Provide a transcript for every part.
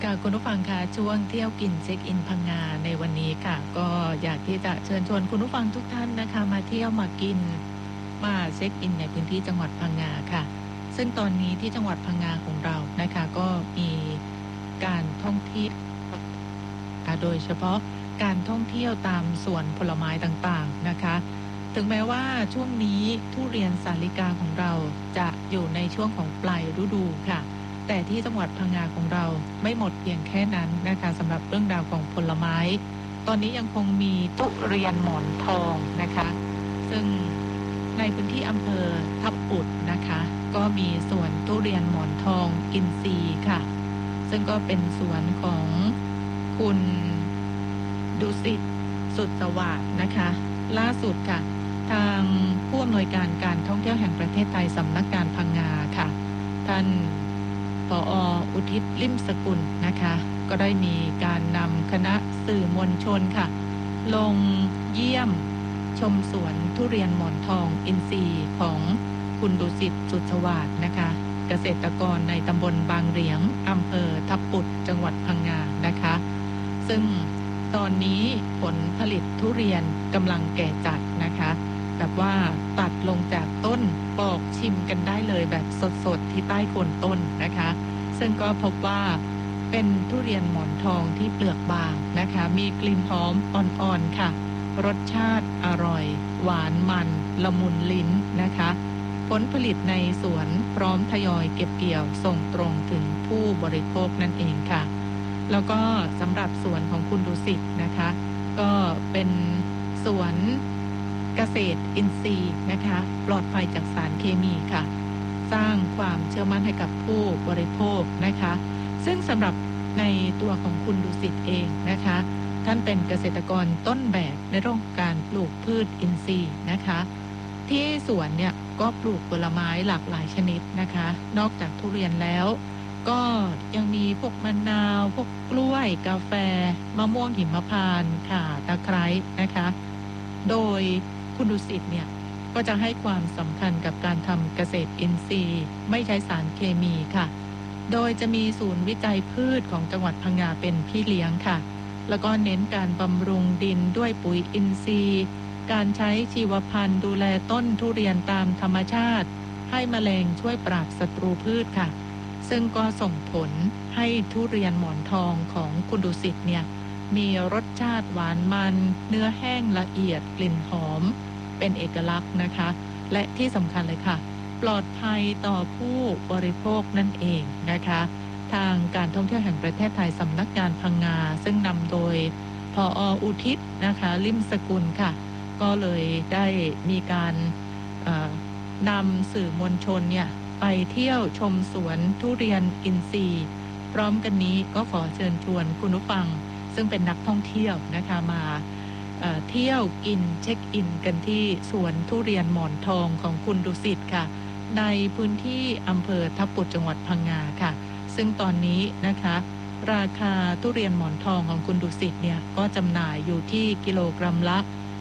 ค่ะคุณผู้ฟังคะช่วงเที่ยวกินเช็คอินพังงาในวันนี้ค่ะก็อยากที่จะเชิญชวนคุณผู้ฟังทุกท่านนะคะมาเที่ยวมากินมาเช็คอินในพื้นที่จังหวัดพังงาค่ะซึ่งตอนนี้ที่จังหวัดพังงาของเรานะคะก็มีการท่องเที่ยวโดยเฉพาะการท่องเที่ยวตามสวนผลไม้ต่างๆนะคะถึงแม้ว่าช่วงนี้ทุเรียนสาลิกาของเราจะอยู่ในช่วงของปลายฤดูค่ะแต่ที่จังหวัดพังงาของเราไม่หมดเพียงแค่นั้นนะคะสำหรับเรื่องราวของผลไม้ตอนนี้ยังคงมีทุเรียนหมอนทองนะคะซึ่งในพื้นที่อำเภอทับปุดนะคะก็มีสวนทุเรียนหมอนทองอินทรีย์ค่ะซึ่งก็เป็นสวนของคุณดุสิตสุดสวัสดิ์นะคะล่าสุดค่ะทางผู้อำนวยการการท่องเที่ยวแห่งประเทศไทยสำนักงานพังงาค่ะท่านผอ.อุทิศลิ่มสกุลนะคะก็ได้มีการนำคณะสื่อมวลชนค่ะลงเยี่ยมชมสวนทุเรียนหมอนทองอินทรีย์ของคุณดุสิตสุดสวัสดิ์นะคะเกษตรกรในตำบลบางเหรียงอำเภอทับปุดจังหวัดพังงานะคะซึ่งตอนนี้ผลผลิตทุเรียนกำลังแก่จัดนะคะแบบว่าตัดลงจากต้นปอกชิมกันได้เลยแบบสดๆที่ใต้โคนต้นนะคะซึ่งก็พบว่าเป็นทุเรียนหมอนทองที่เปลือกบางนะคะมีกลิ่นหอมอ่อนๆค่ะรสชาติอร่อยหวานมันละมุนลิ้นนะคะผลผลิตในสวนพร้อมทยอยเก็บเกี่ยวส่งตรงถึงผู้บริโภคนั่นเองค่ะแล้วก็สำหรับสวนของคุณดุสิตนะคะก็เป็นสวนเกษตรอินทรีย์นะคะปลอดภัยจากสารเคมีค่ะสร้างความเชื่อมั่นให้กับผู้บริโภคนะคะซึ่งสำหรับในตัวของคุณดุสิตเองนะคะท่านเป็นเกษตรกรต้นแบบในเรื่องการปลูกพืชอินทรีย์นะคะที่สวนเนี่ยก็ปลูกผลไม้หลากหลายชนิดนะคะนอกจากทุเรียนแล้วก็ยังมีพวกมะนาวพวกกล้วยกาแฟมะม่วงหิมพานต์ข่าตะไคร้นะคะโดยคุณดุสิตเนี่ยก็จะให้ความสำคัญกับการทำเกษตรอินทรีย์ไม่ใช้สารเคมีค่ะโดยจะมีศูนย์วิจัยพืชของจังหวัดพังงาเป็นพี่เลี้ยงค่ะแล้วก็เน้นการบำรุงดินด้วยปุ๋ยอินทรีย์การใช้ชีวพันธุ์ดูแลต้นทุเรียนตามธรรมชาติให้แมลงช่วยปราบศัตรูพืชค่ะซึ่งก็ส่งผลให้ทุเรียนหมอนทองของคุณดุสิตเนี่ยมีรสชาติหวานมันเนื้อแห้งละเอียดกลิ่นหอมเป็นเอกลักษณ์นะคะและที่สำคัญเลยค่ะปลอดภัยต่อผู้บริโภคนั่นเองนะคะทางการท่องเที่ยวแห่งประเทศไทยสำนักงานพังงาซึ่งนำโดยผอ.อุทิศนะคะลิ่มสกุลค่ะก็เลยได้มีการนำสื่อมวลชนเนี่ยไปเที่ยวชมสวนทุเรียนอินทรีย์พร้อมกันนี้ก็ขอเชิญชวนคุณผู้ฟังซึ่งเป็นนักท่องเที่ยวนะคะมาเที่ยวกินเช็คอินกันที่สวนทุเรียนหมอนทองของคุณดุสิตค่ะในพื้นที่อำเภอทับปุดจังหวัดพังงาค่ะซึ่งตอนนี้นะคะราคาทุเรียนหมอนทองของคุณดุสิตเนี่ยก็จำหน่ายอยู่ที่กิโลกรัมละ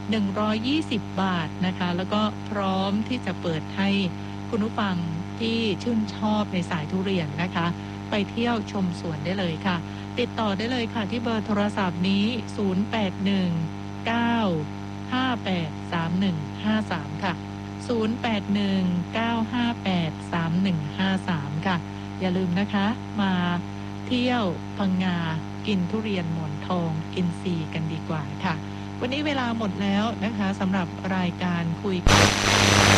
120 บาทนะคะแล้วก็พร้อมที่จะเปิดให้คุณผู้ฟังที่ชื่นชอบในสายทุเรียนนะคะไปเที่ยวชมสวนได้เลยค่ะติดต่อได้เลยค่ะที่เบอร์โทรศัพท์นี้0819583153ค่ะ0819583153ค่ะอย่าลืมนะคะมาเที่ยวพังงากินทุเรียนหมอนทองอินทรีย์กันดีกว่าค่ะวันนี้เวลาหมดแล้วนะคะสำหรับรายการคุยกัน